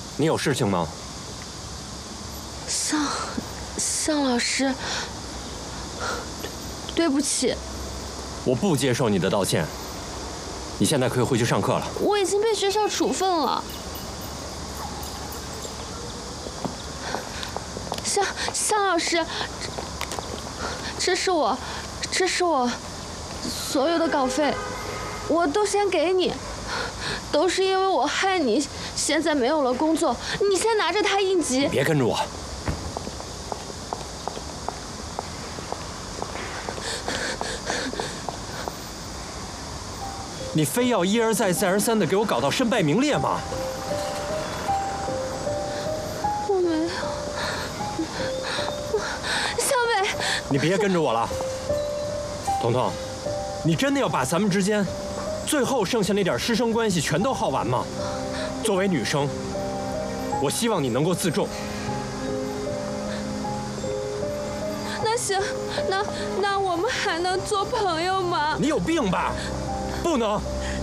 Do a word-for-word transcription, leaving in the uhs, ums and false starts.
你有事情吗？ 向向老师，对不起， 我不接受你的道歉。你现在可以回去上课了。 我已经被学校处分了。向向老师，这是我，这是我所有的稿费，我都先给你。 都是因为我害你，现在没有了工作，你先拿着它应急。 别跟着我。你非要一而再、再而三的给我搞到身败名裂吗？ 我没有，小北， 你别跟着我了，彤彤，你真的要把咱们之间？ 最后剩下那点师生关系全都耗完吗？作为女生，我希望你能够自重。 那行，那那我们还能做朋友吗？ 你有病吧？不能！